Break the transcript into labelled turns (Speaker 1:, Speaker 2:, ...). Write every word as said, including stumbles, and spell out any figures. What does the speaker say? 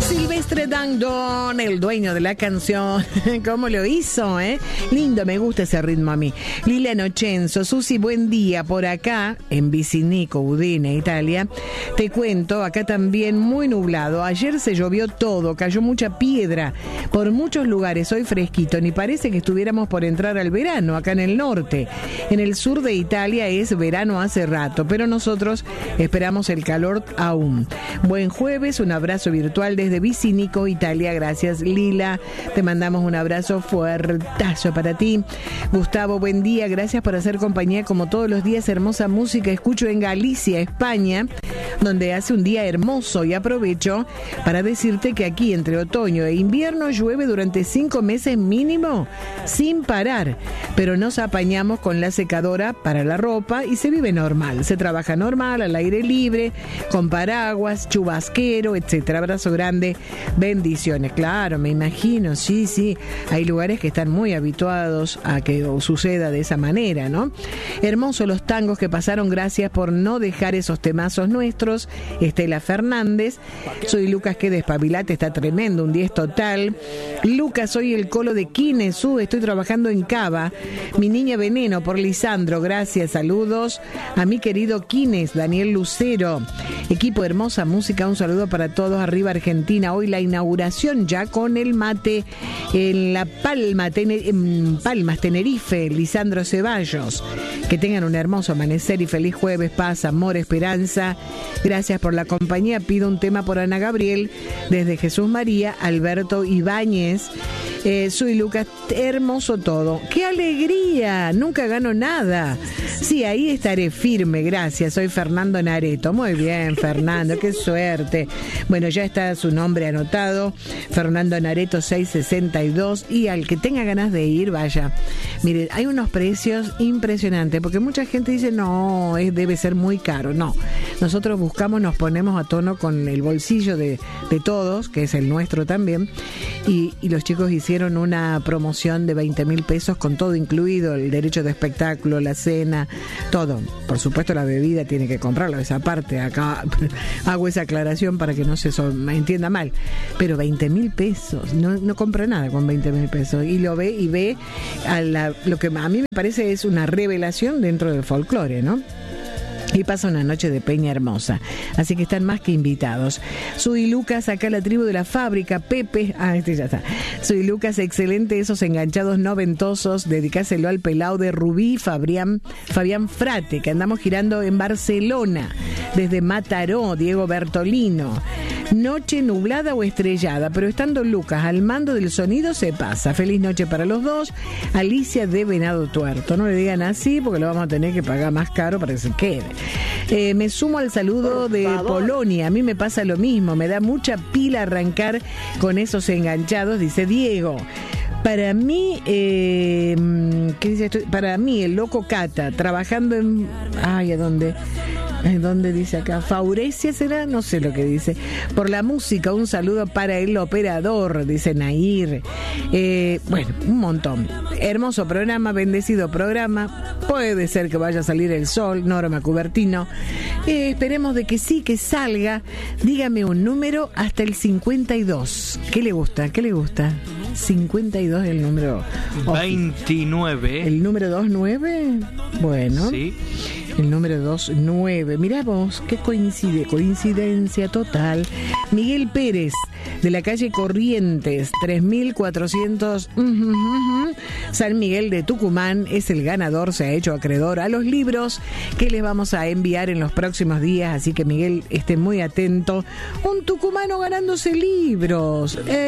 Speaker 1: Silvestre Dangond, el dueño de la canción. ¿Cómo lo hizo, eh? Lindo, me gusta ese ritmo a mí. Lila Nochenzo, Susi, buen día. Por acá, en Vicinico, Udine, Italia, te cuento, acá también muy nublado. Ayer se llovió todo, cayó mucha piedra por muchos lugares. Hoy fresquito, ni parece que estuviéramos por entrar al verano acá en el norte. En el sur de Italia es verano hace rato, pero nosotros esperamos el calor aún. Buen jueves, un abrazo virtual desde Vicinico, Italia. Gracias, Lila. Te mandamos un abrazo fuertazo para ti. Gustavo, buen día. Gracias por hacer compañía como todos los días. Hermosa música escucho en Galicia, España, donde hace un día hermoso, y aprovecho para decirte que aquí entre otoño e invierno llueve durante cinco meses mínimo sin parar, pero nos apañamos con la secadora para la ropa y se vive normal, se trabaja normal, al aire libre, con paraguas, chubasquero, etcétera. Abrazo grande, bendiciones. Claro, me imagino, sí, sí, hay lugares que están muy habituados a que suceda de esa manera, ¿no? Hermosos los tangos que pasaron, gracias por no dejar esos temazos nuestros. Estela Fernández, soy Lucas, que despabilate, está tremendo, un diez total. Lucas, soy el colo de Quinesú, estoy trabajando en Cava. Mi niña Veneno, por Lisandro, gracias, saludos a mi querido Quines, Daniel Lucero. Equipo hermosa música, un saludo para todos, arriba Argentina. Hoy la inauguración ya con el mate en La Palma, Tener- en Palmas, Tenerife, Lisandro Ceballos. Que tengan un hermoso amanecer y feliz jueves, paz, amor, esperanza. Gracias por la compañía. Pido un tema por Ana Gabriel desde Jesús María, Alberto Ibáñez. Eh, soy Lucas, hermoso todo. ¡Qué alegría! Nunca gano nada. Sí, ahí estaré firme, gracias. Soy Fernando Nareto. Muy bien, Fernando, qué suerte. Bueno, ya está su nombre anotado. Fernando Nareto seiscientos sesenta y dos. Y al que tenga ganas de ir, vaya. Mire, hay unos precios impresionantes, porque mucha gente dice, no, es, debe ser muy caro. No, nosotros buscamos, nos ponemos a tono con el bolsillo de, de todos, que es el nuestro también. Y, y los chicos hicieron una promoción de veinte mil pesos con todo incluido, el derecho de espectáculo, la cena, todo. Por supuesto la bebida tiene que comprarlo, esa parte, acá hago esa aclaración para que no se so, me entienda mal, pero veinte mil pesos, no, no compra nada con veinte mil pesos, y lo ve y ve a la, lo que a mí me parece es una revelación dentro del folclore, ¿no? Y pasa una noche de peña hermosa. Así que están más que invitados. Soy Lucas, acá la tribu de la fábrica. Pepe, ah, este ya está. Soy Lucas, excelente esos enganchados noventosos. Dedicáselo al pelao de Rubí, Fabián, Fabián Frate, que andamos girando en Barcelona. Desde Mataró, Diego Bertolino. Noche nublada o estrellada, pero estando Lucas al mando del sonido se pasa. Feliz noche para los dos. Alicia de Venado Tuerto. No le digan así porque lo vamos a tener que pagar más caro para que se quede. Eh, me sumo al saludo de Polonia. A mí me pasa lo mismo. Me da mucha pila arrancar con esos enganchados, dice Diego. Para mí, eh, ¿qué dice esto? Para mí, el loco Cata, trabajando en... Ay, ¿a dónde? ¿Dónde dice acá? ¿Faurecia será? No sé lo que dice. Por la música, un saludo para el operador, dice Nair. Eh, bueno, un montón. Hermoso programa, bendecido programa. Puede ser que vaya a salir el sol, Norma Cubertino. Eh, esperemos de que sí, que salga. Dígame un número hasta el cincuenta y dos. ¿Qué le gusta? ¿Qué le gusta? cincuenta y dos el número...
Speaker 2: veintinueve.
Speaker 1: ¿El número dos, nueve? Bueno.
Speaker 2: Sí.
Speaker 1: El número dos, nueve. Mirá vos, qué coincide, coincidencia total. Miguel Pérez, de la calle Corrientes, tres mil cuatrocientos. Uh, uh, uh, San Miguel de Tucumán es el ganador, se ha hecho acreedor a los libros que les vamos a enviar en los próximos días. Así que Miguel, esté muy atento. Un tucumano ganándose libros. Eh,